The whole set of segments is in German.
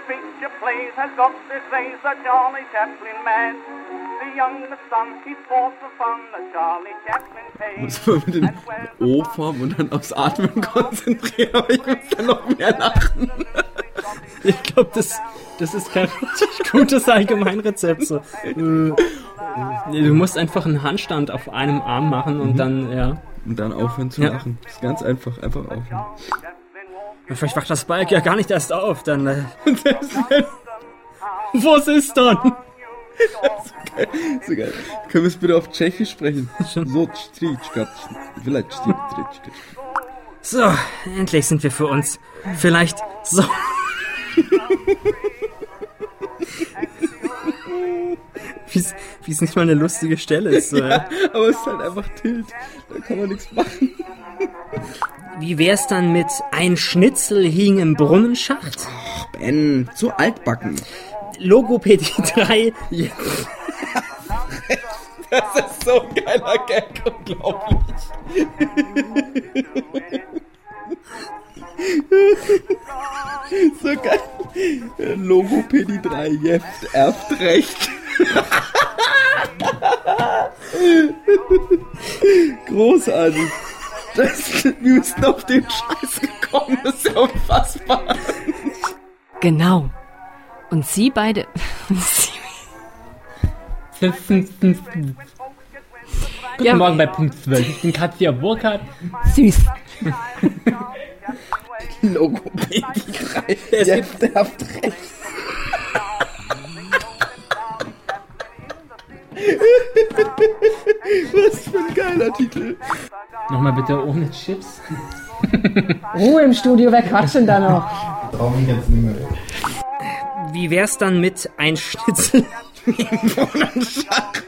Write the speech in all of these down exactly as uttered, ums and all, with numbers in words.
picture plays has got this face a Charlie Chaplin man. The youngest son, he's fought for fun, the Charlie Chaplin pays. Muss man mit den O-Form und dann aufs Atmen konzentrieren, aber ich muss dann noch mehr lachen. Ich glaube, das, das ist kein richtig gutes Allgemeinrezept. So. Du musst einfach einen Handstand auf einem Arm machen und mhm. dann, ja. Und dann aufhören zu ja. lachen. Das ist ganz einfach, einfach aufhören. Vielleicht wacht das Balk ja gar nicht erst auf, dann. Äh Was ist dann? So geil. So geil. Können wir es bitte auf Tschechisch sprechen? So, vielleicht So, endlich sind wir für uns. Vielleicht so. Wie es nicht mal eine lustige Stelle ist. So, ja, aber es ist halt einfach Tilt. Da kann man nichts machen. Wie wär's dann mit ein Schnitzel hing im Brunnenschacht? Ach, Ben, zu altbacken. Logopädie drei. Ja. Das ist so ein geiler Gag, unglaublich. So geil. Logopädie drei, jetzt erst recht. Großartig. Das, wir müssen auf den Scheiß gekommen, das ist ja unfassbar. Genau. Und Sie beide... Guten ja. Morgen bei Punkt zwölf. Ich bin Katja Burkhardt. Süß. Logopädie drei. Jetzt habt recht. Was für ein geiler Titel. Nochmal bitte ohne Chips. Ruhe im Studio, wer quatscht denn da noch? Brauche ich jetzt nicht mehr. Wie wär's dann mit ein Schnitzel im Brunnenschacht?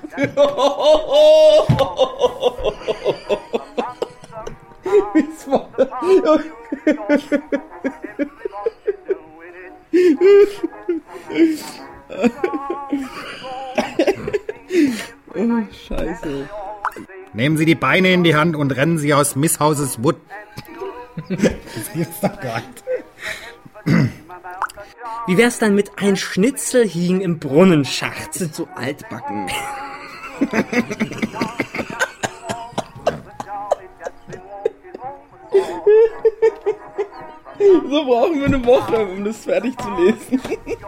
Oh, Scheiße. Nehmen Sie die Beine in die Hand und rennen Sie aus Miss Houses Wood. Das gibt's doch gar nicht. Wie wär's dann mit ein Schnitzel hing im Brunnenschacht? Sind so altbacken. So brauchen wir eine Woche, um das fertig zu lesen.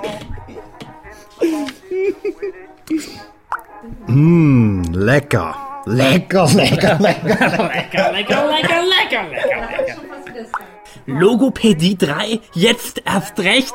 Mmh, lecker. Lecker, lecker, lecker, lecker, lecker, lecker, lecker, lecker, lecker. Logopädie drei, jetzt erst recht.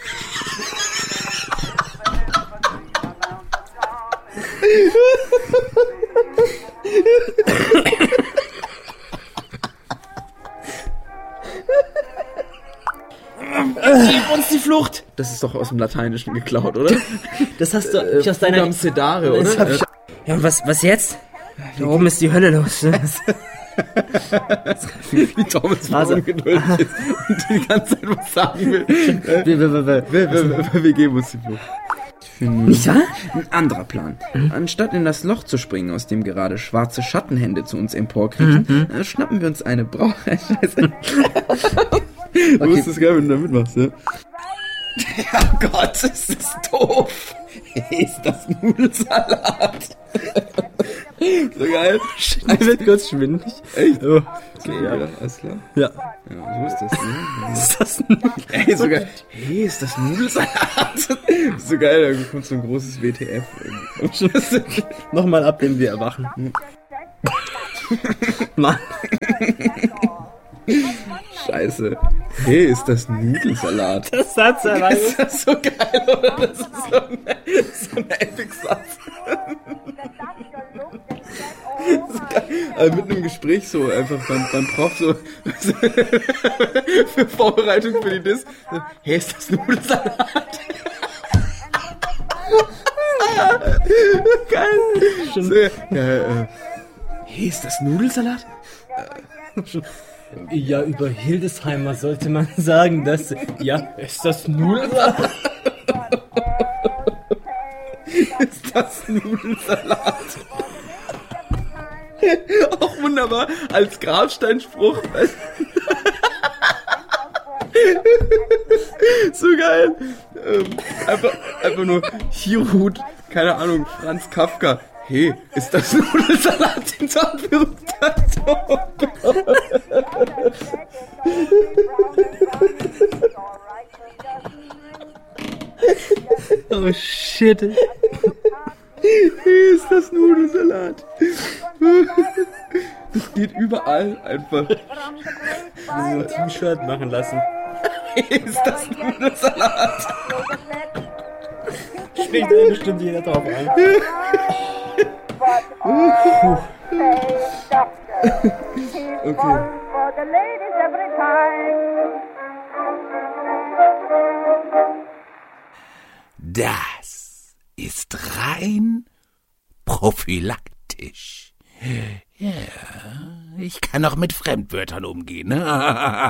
Gib uns die Flucht! Das ist doch aus dem Lateinischen geklaut, oder? Das hast du äh, aus deiner... Sedare, oder? Ich... Ja, und was, was jetzt? Da oben ist die Hölle los. Ne? Wie Thomas also, ungeduldig ist und die ganze Zeit was sagen will. wir, wir, wir, wir, wir, wir geben uns die Flucht. Nicht wahr? Ein anderer Plan. Mhm. Anstatt in das Loch zu springen, aus dem gerade schwarze Schattenhände zu uns emporkriechen, mhm. schnappen wir uns eine Brau... Scheiße. Du okay. Musst es geil, wenn du da mitmachst, ja? Ja Gott, ist das doof. Ist das Nudelsalat? So geil. Ich wird kurz schwindig. Echt? Oh. Okay, ja, alles klar. Ja. Ja, so ist das, ne? Ja. Ist das Nudelsalat? Ey, so geil. Hey, ist das Nudelsalat? So geil, da kommt so ein großes W T F. Am Schluss. Nochmal ab, wenn wir erwachen. Mann. Scheiße. Hey, ist das Nudelsalat? Das Satz allein. Ist das so geil, oder? Das ist so ein, so ein Epic-Satz. So geil. Also mit einem Gespräch so, einfach beim, beim Prof so, für Vorbereitung für die Diss. Hey, ist das Nudelsalat? Geil. So, ja, äh, hey, ist das Nudelsalat? Äh, Ja, über Hildesheimer sollte man sagen, dass... Ja, ist das Nudelsalat? Ist das Nudelsalat? Auch wunderbar, als Grabsteinspruch. So geil. Ähm, einfach, einfach nur Hirut, keine Ahnung, Franz Kafka. Hey, ist das Nudelsalat in so Anführungszeichen? Oh shit. Hey, ist das Nudelsalat? Das geht überall einfach. So ein T-Shirt machen lassen. Hey, ist das Nudelsalat? Spricht eh bestimmt jeder drauf an. Okay. Das ist rein prophylaktisch. Ja, ich kann auch mit Fremdwörtern umgehen.